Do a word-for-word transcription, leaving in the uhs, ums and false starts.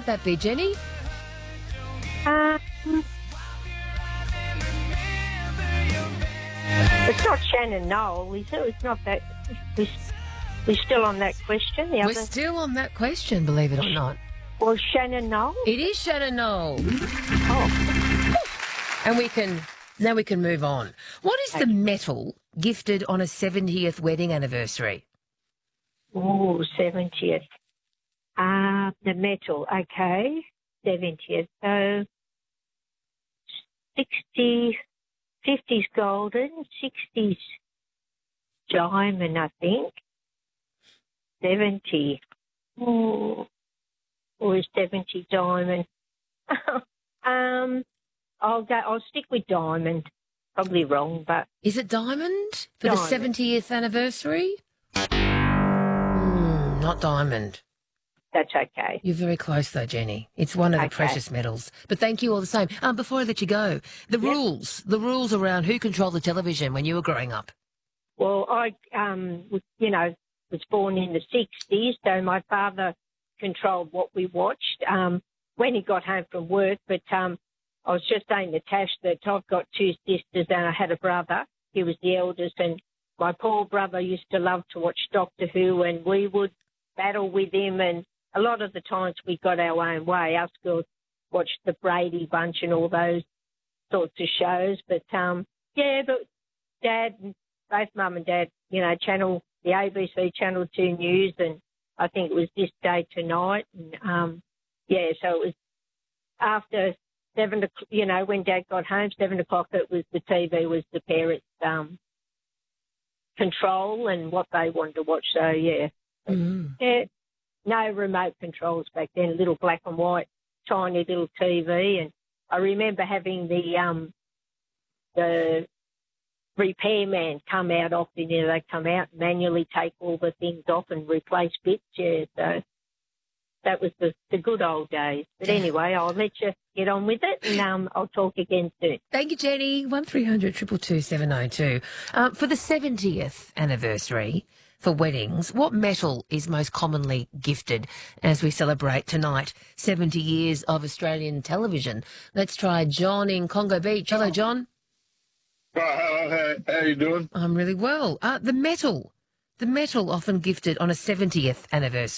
that be, Jenny? Um, it's not Shannon Noel, is it? It's not that. We're, we're still on that question. The We're other, still on that question, believe it or not. well, Shannon Noel. It is Shannon Noel. Oh, And we can now we can move on. What is the medal gifted on a seventieth wedding anniversary? oh, seventieth. Uh, the metal. Okay, seventieth. So sixty, fifties golden, sixties diamond, I think. seventy. Oh, or is seventy diamond? um, I'll go. I'll stick with diamond. Probably wrong, but Is it diamond for the Diamond. seventieth anniversary? Mm, not diamond. that's okay. You're very close though, Jenny. It's one of the Okay. precious metals. But thank you all the same. Um, before I let you go, the Yep. rules, the rules around who controlled the television when you were growing up. Well, I, um, was, you know, was born in the sixties, so my father controlled what we watched um, when he got home from work. But um, I was just saying to Tash that I've got two sisters and I had a brother. He was the eldest, and my poor brother used to love to watch Doctor Who, and we would battle with him. And a lot of the times we got our own way. Us girls watched the Brady Bunch and all those sorts of shows. But, um, yeah, but Dad and both Mum and Dad, you know, channel the A B C Channel two News, and I think it was This Day Tonight. And, um, yeah, so it was after seven, o'clock, you know, when Dad got home, seven o'clock, it was the T V was the parents' um, control and what they wanted to watch. So, yeah. Mm. Yeah, no remote controls back then, a little black and white, tiny little T V. And I remember having the um, the repairman come out often. You know, they come out and manually take all the things off and replace bits. Yeah, so that was the, the good old days. But anyway, I'll let you get on with it, and um, I'll talk again soon. Thank you, Jenny. One three hundred two two two seven nine two. Uh, for the seventieth anniversary for weddings, what metal is most commonly gifted as we celebrate tonight seventy years of Australian television? Let's try John in Congo Beach. Hello, John. Hi, how, how, how you doing? I'm really well. Uh, the metal. The metal often gifted on a seventieth anniversary.